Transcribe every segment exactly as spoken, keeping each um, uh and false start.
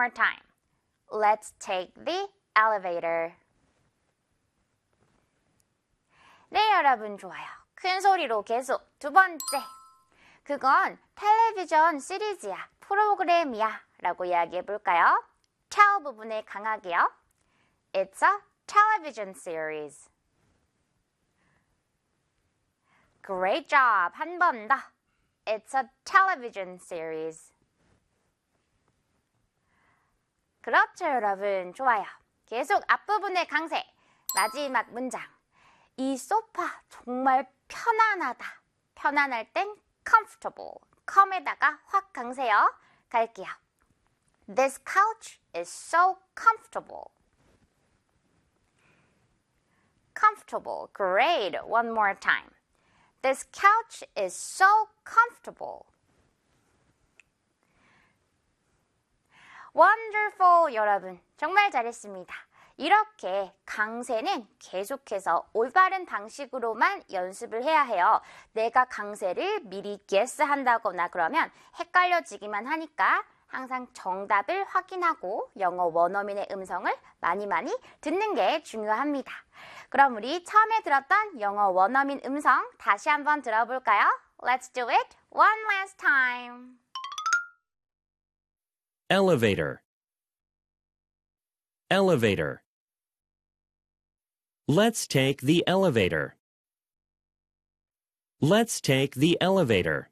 more time. Let's take the elevator. 네, 여러분 좋아요. 큰 소리로 계속. 두 번째. 그건 텔레비전 시리즈야, 프로그램이야 라고 이야기해 볼까요? tell 부분에 강하게요. It's a television series. Great job. 한 번 더. It's a television series. 그렇죠, 여러분. 좋아요. 계속 앞부분의 강세. 마지막 문장. 이 소파 정말 편안하다. 편안할 땐 comfortable. com에다가 확 강세요. 갈게요. This couch is so comfortable. Comfortable. Great. One more time. This couch is so comfortable. Wonderful, 여러분. 정말 잘했습니다. 이렇게 강세는 계속해서 올바른 방식으로만 연습을 해야 해요. 내가 강세를 미리 guess 한다거나 그러면 헷갈려지기만 하니까 항상 정답을 확인하고 영어 원어민의 음성을 많이 많이 듣는 게 중요합니다. 그럼 우리 처음에 들었던 영어 원어민 음성 다시 한번 들어볼까요? Let's do it one last time. Elevator. Elevator. Let's take the elevator. Let's take the elevator.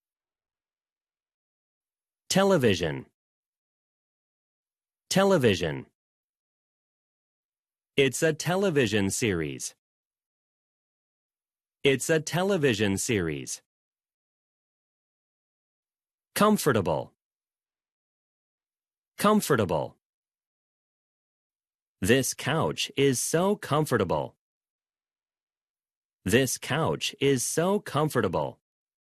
Television. Television. It's a television series. It's a television series. Comfortable. Comfortable. This couch is so comfortable. This couch is so comfortable.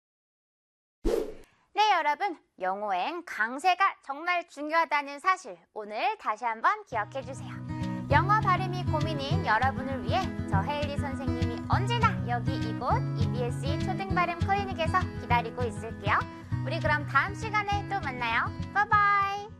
네, 여러분. 영어엔 강세가 정말 중요하다는 사실 오늘 다시 한번 기억해 주세요. 영어 발음이 고민인 여러분을 위해 저 헤일리 선생님이 언제나 여기 이곳 이비에스이 초등발음 클리닉에서 기다리고 있을게요. 우리 그럼 다음 시간에 또 만나요. 바이바이.